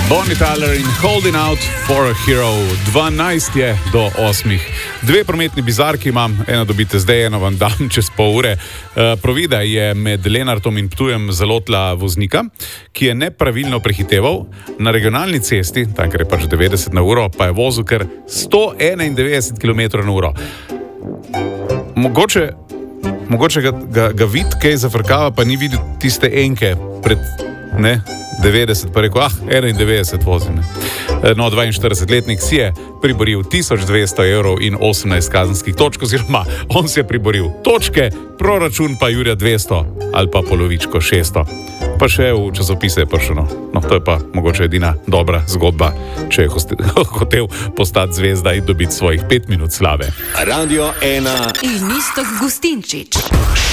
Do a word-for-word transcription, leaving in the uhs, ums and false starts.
Bonnie Tyler in Holding Out for a Hero. dvanajst je do osmih. Dve prometni bizarki imam, eno dobite zdaj, eno vam dam čez pol ure. Uh, Provida je med Lenartom in Ptujem zalotila voznika, ki je nepravilno prehiteval na regionalni cesti, tam kjer je pač devetdeset na uro, pa je vozil kar sto enaindevetdeset kilometrov na uro. Mogoče, mogoče ga, ga, ga vid, kaj zafrkava, pa ni videl tiste enke pred ne, devetdeset, pa rekel, ah, enaindevetdeset vozim. No, dvainštiridesetletnik si je priboril tisoč dvesto evrov in osemnajst kazenskih točk, oziroma on si je priboril točke, proračun pa jurja dvesto ali pa polovičko šeststo. Pa še v časopise je prišel. No, to je pa mogoče edina dobra zgodba, če je hotel postati zvezda in dobiti svojih pet minut slave. Radio ena in Iztok Gustinčič.